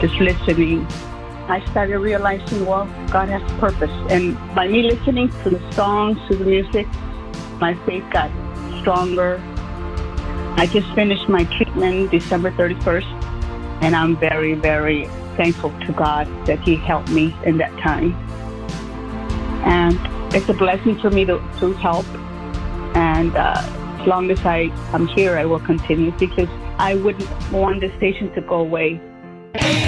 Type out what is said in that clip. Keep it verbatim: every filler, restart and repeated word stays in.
just listening, I started realizing, well, God has purpose. And by me listening to the songs, to the music, my faith got stronger. I just finished my treatment December thirty-first, and I'm very, very thankful to God that He helped me in that time. And it's a blessing for me to, to help. And uh, as long as I, I'm here, I will continue, because I wouldn't want the station to go away.